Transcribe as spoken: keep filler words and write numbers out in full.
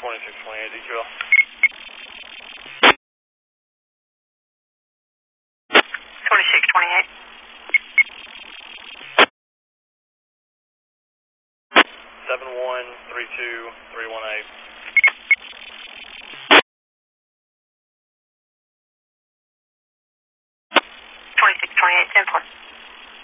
twenty-six twenty-eight, D Q L. twenty-six twenty-eight. seven one three two three one eight. twenty-six twenty-eight, ten four.